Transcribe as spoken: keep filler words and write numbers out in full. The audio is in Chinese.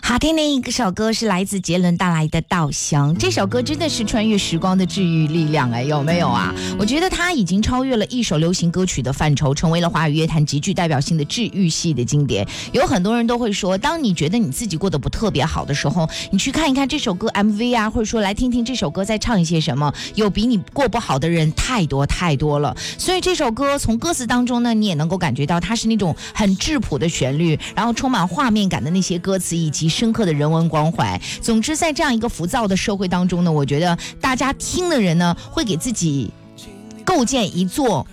好听的一首歌是来自杰伦带来的《稻香》，这首歌真的是穿越时光的治愈力量，哎，有没有啊？我觉得它已经超越了一首流行歌曲的范畴，成为了华语乐坛极具代表性的治愈系的经典。有很多人都会说，当你觉得你自己过得不特别好的时候，你去看一看这首歌 M V 啊，或者说来听听这首歌在唱一些什么，有比你过不好的人太多太多了。所以这首歌从歌词当中呢，你也能够感觉到它是那种很质朴的旋律，然后充满画面感的那些歌词，以及深刻的人文关怀。总之在这样一个浮躁的社会当中呢，我觉得大家听的人呢，会给自己构建一座